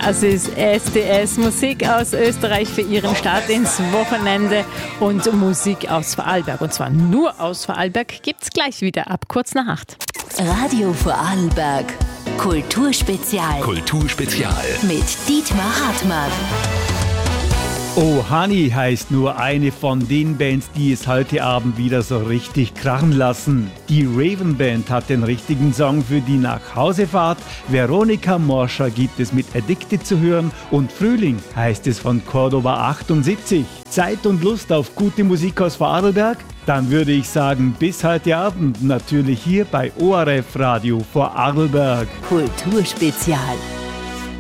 Das ist SDS, Musik aus Österreich für Ihren Start ins Wochenende und Musik aus Vorarlberg. Und zwar nur aus Vorarlberg gibt's gleich wieder ab kurz nach 8. Radio Vorarlberg. Kulturspezial. Kulturspezial. Mit Dietmar Hartmann. Oh Honey heißt nur eine von den Bands, die es heute Abend wieder so richtig krachen lassen. Die Raven Band hat den richtigen Song für die Nachhausefahrt. Veronika Morscher gibt es mit Addicted zu hören und Frühling heißt es von Cordoba 78. Zeit und Lust auf gute Musik aus Vorarlberg? Dann würde ich sagen, bis heute Abend natürlich hier bei ORF Radio Vorarlberg. Kulturspezial.